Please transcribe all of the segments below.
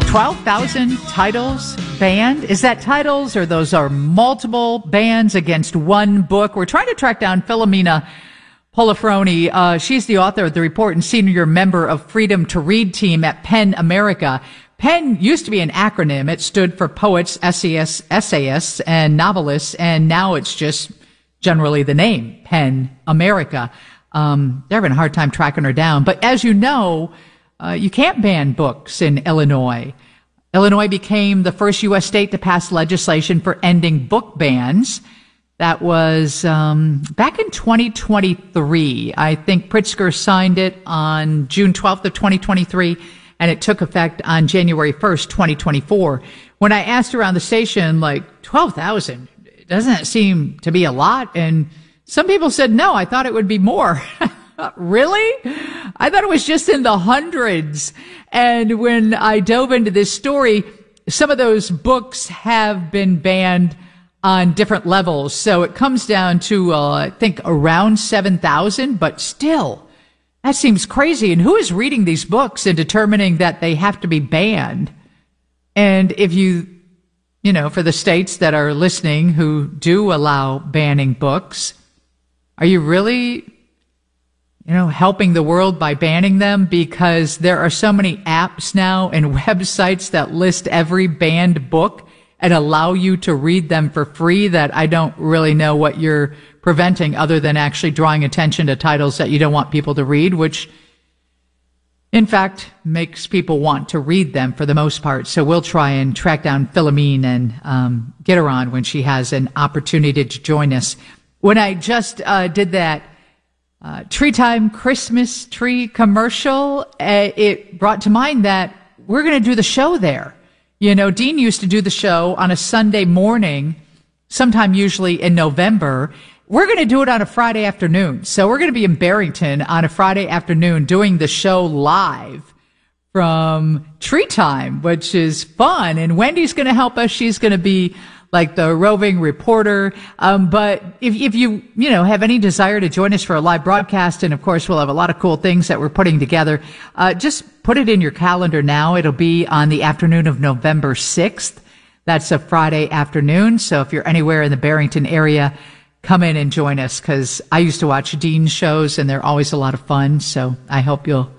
12,000 titles banned. Is that titles or those are multiple bans against one book? We're trying to track down Philomena Polifroni. She's the author of the report and senior member of Freedom to Read team at PEN America. PEN used to be an acronym. It stood for poets, essayists, and novelists, and now it's just generally the name, PEN America. They're having a hard time tracking her down. But as you know, you can't ban books in Illinois. Illinois became the first U.S. state to pass legislation for ending book bans. That was back in 2023. I think Pritzker signed it on June 12th of 2023, and it took effect on January 1st, 2024. When I asked around the station, like, 12,000, doesn't that seem to be a lot? And some people said, no, I thought it would be more. Really? I thought it was just in the hundreds. And when I dove into this story, some of those books have been banned on different levels. So it comes down to, I think, around 7,000, but still, that seems crazy. And who is reading these books and determining that they have to be banned? And if you know, for the states that are listening who do allow banning books, are you really helping the world by banning them? Because there are so many apps now and websites that list every banned book and allow you to read them for free that I don't really know what you're preventing other than actually drawing attention to titles that you don't want people to read, which in fact makes people want to read them for the most part. So we'll try and track down Philomene and get her on when she has an opportunity to join us. When I just did that Tree Time Christmas tree commercial, it brought to mind that we're going to do the show there. Dean used to do the show on a Sunday morning, sometime usually in November. We're going to do it on a Friday afternoon. So we're going to be in Barrington on a Friday afternoon doing the show live from Tree Time, which is fun. And Wendy's going to help us. She's going to be like the roving reporter. But if you have any desire to join us for a live broadcast, and of course we'll have a lot of cool things that we're putting together, just put it in your calendar now. It'll be on the afternoon of November 6th. That's a Friday afternoon. So if you're anywhere in the Barrington area, come in and join us, because I used to watch Dean's shows and they're always a lot of fun. So I hope you'll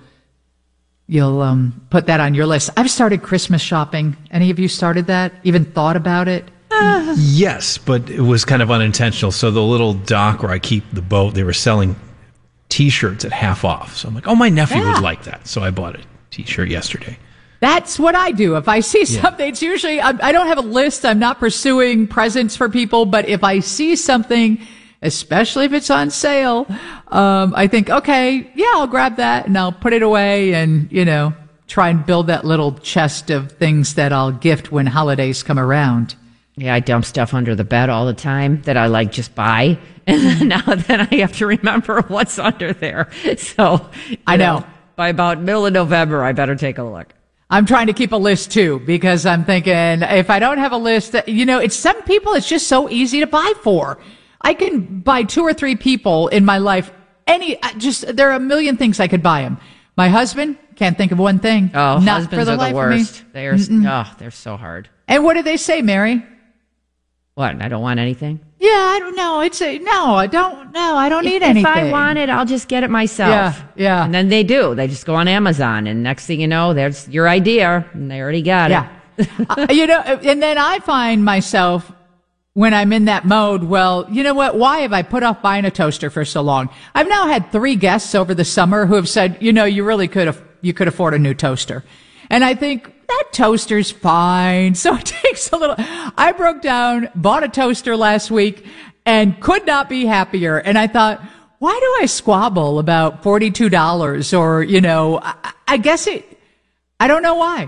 put that on your list. I've started Christmas shopping. Any of you started that? Even thought about it? Yes, but it was kind of unintentional. So the little dock where I keep the boat, they were selling T-shirts at half off. So I'm like, my nephew would like that. So I bought a T-shirt yesterday. That's what I do. If I see something, it's usually, I don't have a list. I'm not pursuing presents for people. But if I see something, especially if it's on sale, I think, okay, I'll grab that and I'll put it away and, try and build that little chest of things that I'll gift when holidays come around. Yeah, I dump stuff under the bed all the time that I just buy. And then I have to remember what's under there. So I know. By about middle of November, I better take a look. I'm trying to keep a list too, because I'm thinking if I don't have a list, it's some people it's just so easy to buy for. I can buy 2 or 3 people in my life. There are a million things I could buy them. My husband, can't think of one thing. Oh, not husbands for the are life the worst. Of me. They're so hard. And what do they say, Mary? What? I don't want anything? Yeah, I don't know. I don't need anything. If I want it, I'll just get it myself. Yeah. And then they do. They just go on Amazon, and next thing you know, there's your idea, and they already got it. And then I find myself when I'm in that mode, well, you know what? Why have I put off buying a toaster for so long? I've now had 3 guests over the summer who have said, you really could afford a new toaster. And I think that toaster's fine. So it takes a little. I broke down, bought a toaster last week, and could not be happier. And I thought, why do I squabble about $42? Or, I guess I don't know why.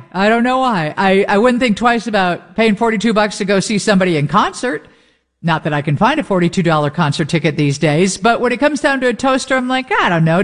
I wouldn't think twice about paying $42 to go see somebody in concert. Not that I can find a $42 concert ticket these days. But when it comes down to a toaster, I'm like, I don't know.